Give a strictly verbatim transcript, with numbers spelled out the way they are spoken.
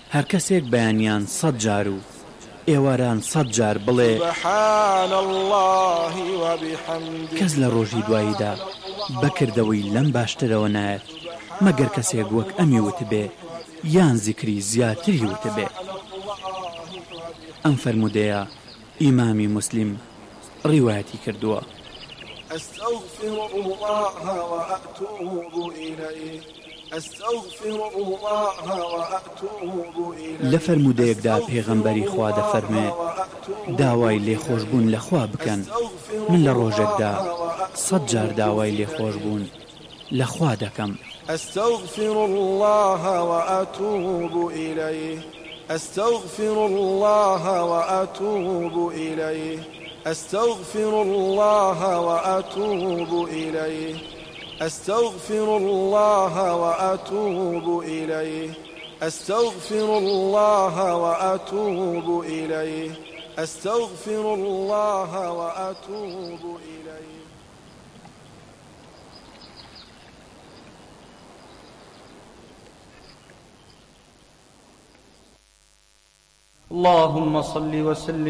هەر کەسێک بەیانیان سەد جار و ئێواران سەد جار بڵێ سبحان الله وبحمده کەس لە ڕۆژی دواییدا بەکردەوەی لەم باشترەوە نایەت مەگەر کەسێک وەک ئەمی وتبێ یان زیکری زیاتری وتبێ. ئەم فەرمودەیە ئیمامی موسلیم ڕیوایەتی کردووە. أستغفر الله وأتوب إليه أستغفر الله وأتوب إليه. لە فەرمودەیەکدا پێغەمبەری خوا دەفەرمێ داوای لێخۆشبوون لە خوا بکەن، من لە ڕۆژێکدا سەد جار داوای لێخۆشبوون لە خوا دەکەم. أستغفر الله وأتوب إليه أستغفر الله وأتوب إليه أستغفر الله وأتوب إليه أستغفر الله وأتوب إليه أستغفر الله وأتوب إليه أستغفر الله وأتوب إليه. اللهم صل وسلم